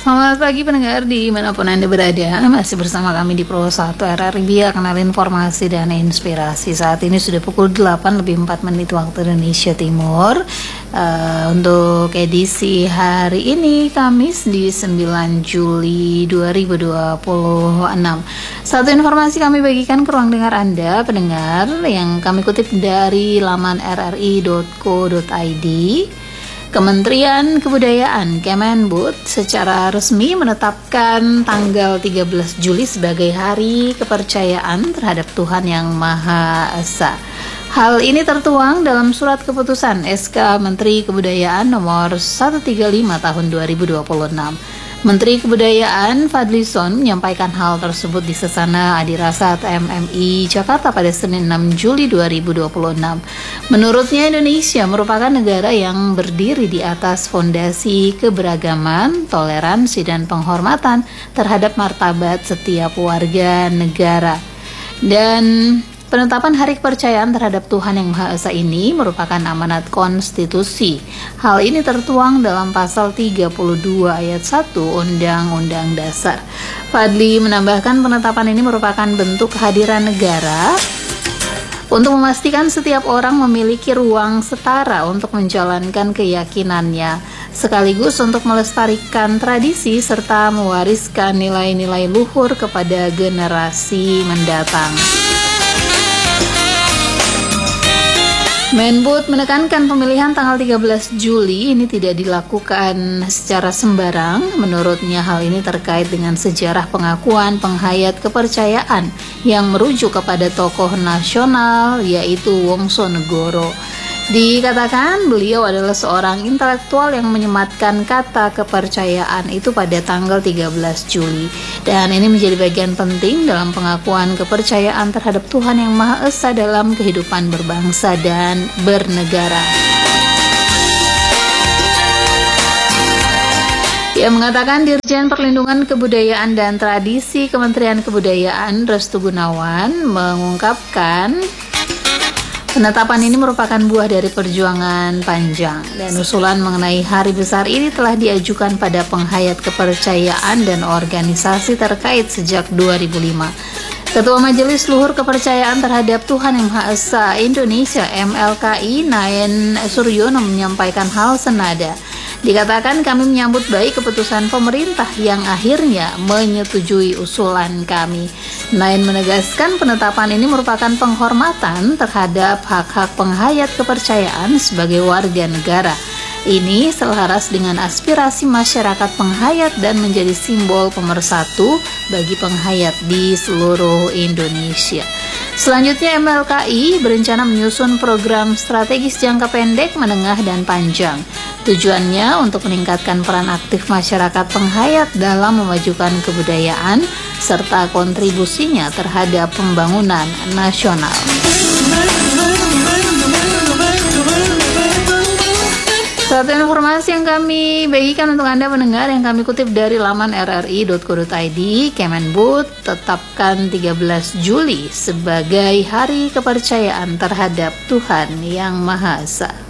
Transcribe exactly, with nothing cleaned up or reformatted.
Selamat pagi pendengar dimanapun Anda berada. Masih bersama kami di Pro satu R R I Bia, kenal informasi dan inspirasi. Saat ini sudah pukul delapan lebih empat menit waktu Indonesia Timur. uh, Untuk edisi hari ini Kamis di sembilan Juli dua ribu dua puluh enam. Satu informasi kami bagikan ke ruang dengar Anda pendengar, yang kami kutip dari laman r r i dot co dot i d. Kementerian Kebudayaan Kemendikbud secara resmi menetapkan tanggal tiga belas Juli sebagai Hari Kepercayaan Terhadap Tuhan Yang Maha Esa. Hal ini tertuang dalam Surat Keputusan S K Menteri Kebudayaan nomor seratus tiga puluh lima tahun dua ribu dua puluh enam. Menteri Kebudayaan Fadlizon menyampaikan hal tersebut di Sesana Adirasat M M I Jakarta pada Senin enam Juli dua ribu dua puluh enam. Menurutnya, Indonesia merupakan negara yang berdiri di atas fondasi keberagaman, toleransi, dan penghormatan terhadap martabat setiap warga negara. Dan penetapan Hari Kepercayaan Terhadap Tuhan Yang Maha Esa ini merupakan amanat konstitusi. Hal ini tertuang dalam pasal tiga puluh dua ayat satu Undang-Undang Dasar. Fadli menambahkan penetapan ini merupakan bentuk kehadiran negara untuk memastikan setiap orang memiliki ruang setara untuk menjalankan keyakinannya, sekaligus untuk melestarikan tradisi serta mewariskan nilai-nilai luhur kepada generasi mendatang. Menbud menekankan pemilihan tanggal tiga belas Juli ini tidak dilakukan secara sembarang. Menurutnya, hal ini terkait dengan sejarah pengakuan penghayat kepercayaan yang merujuk kepada tokoh nasional yaitu Wongsonegoro. Dikatakan beliau adalah seorang intelektual yang menyematkan kata kepercayaan itu pada tanggal tiga belas Juli. Dan ini menjadi bagian penting dalam pengakuan kepercayaan terhadap Tuhan Yang Maha Esa dalam kehidupan berbangsa dan bernegara. Ia mengatakan Dirjen Perlindungan Kebudayaan dan Tradisi Kementerian Kebudayaan Restu Gunawan mengungkapkan penetapan ini merupakan buah dari perjuangan panjang, dan usulan mengenai hari besar ini telah diajukan pada penghayat kepercayaan dan organisasi terkait sejak dua ribu lima. Ketua Majelis Luhur Kepercayaan Terhadap Tuhan Yang Maha Esa Indonesia M L K I Naen Suryono menyampaikan hal senada. Dikatakan, kami menyambut baik keputusan pemerintah yang akhirnya menyetujui usulan kami. Naen menegaskan penetapan ini merupakan penghormatan terhadap hak-hak penghayat kepercayaan sebagai warga negara. Ini selaras dengan aspirasi masyarakat penghayat dan menjadi simbol pemersatu bagi penghayat di seluruh Indonesia. Selanjutnya, M L K I berencana menyusun program strategis jangka pendek, menengah, dan panjang. Tujuannya untuk meningkatkan peran aktif masyarakat penghayat dalam memajukan kebudayaan serta kontribusinya terhadap pembangunan nasional. Satu informasi yang kami bagikan untuk Anda pendengar, yang kami kutip dari laman r r i dot co dot i d, Kemendikbud tetapkan tiga belas Juli sebagai Hari Kepercayaan Terhadap Tuhan Yang Maha Esa.